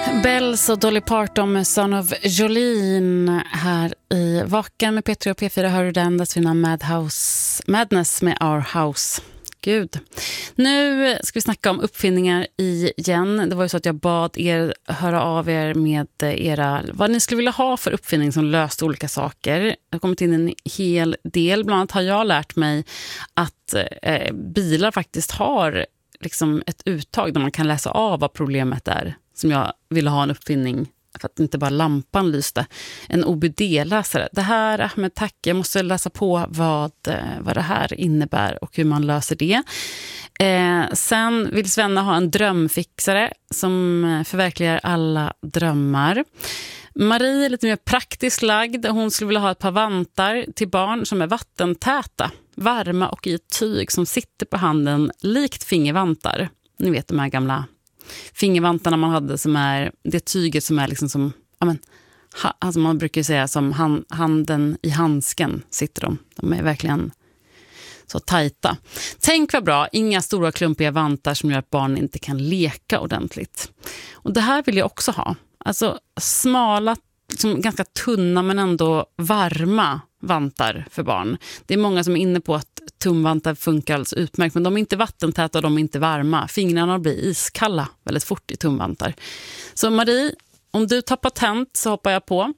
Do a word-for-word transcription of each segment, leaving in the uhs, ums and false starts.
Bells och Dolly Parton med Son of Jolene här i Vaken med Petra och P fyra. Hör du den där sina Madhouse, Madness med Our House. Gud. Nu ska vi snacka om uppfinningar igen. Det var ju så att jag bad er höra av er med era, vad ni skulle vilja ha för uppfinning som löste olika saker. Det har kommit in en hel del. Bland annat har jag lärt mig att eh, bilar faktiskt har liksom ett uttag där man kan läsa av vad problemet är. Som jag ville ha en uppfinning för att inte bara lampan lyste. En O B D-läsare. Det här, Ahmed, tack. Jag måste läsa på vad, vad det här innebär och hur man löser det. Eh, sen vill Svenna ha en drömfixare som förverkligar alla drömmar. Marie är lite mer praktiskt lagd. Hon skulle vilja ha ett par vantar till barn som är vattentäta, varma och i ett tyg som sitter på handen likt fingervantar. Ni vet de här gamla fingervantarna man hade som är det tyget som är liksom som ja men, ha, alltså man brukar säga som hand, handen i handsken sitter de. De är verkligen så tajta. Tänk vad bra, inga stora klumpiga vantar som gör att barn inte kan leka ordentligt. Och det här vill jag också ha. Alltså smala, liksom ganska tunna men ändå varma vantar för barn. Det är många som är inne på att tumvantar funkar alltså utmärkt, men de är inte vattentäta och de är inte varma. Fingrarna blir iskalla väldigt fort i tumvantar. Så Marie, om du tar patent så hoppar jag på.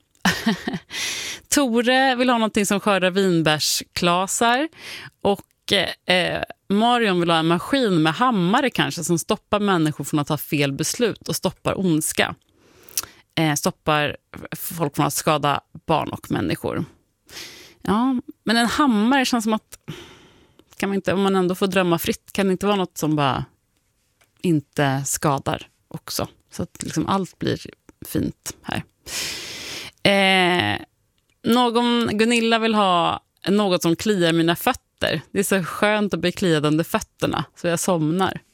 Tore vill ha någonting som skördar vinbärsklasar och eh, Marion vill ha en maskin med hammare kanske som stoppar människor från att ta fel beslut och stoppar ondska. Eh, stoppar folk från att skada barn och människor. Ja, men en hammare känns som att kan man inte, om man ändå får drömma fritt, kan det inte vara något som bara inte skadar också. Så att liksom allt blir fint här. Eh, någon, Gunilla vill ha något som kliar mina fötter. Det är så skönt att bli kliad under fötterna så jag somnar.